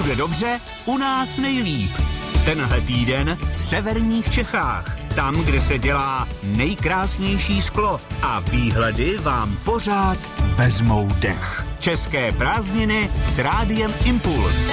Všude dobře, u nás nejlíp. Tenhle týden v severních Čechách. Tam, kde se dělá nejkrásnější sklo a výhledy vám pořád vezmou dech. České prázdniny s Rádiem Impuls.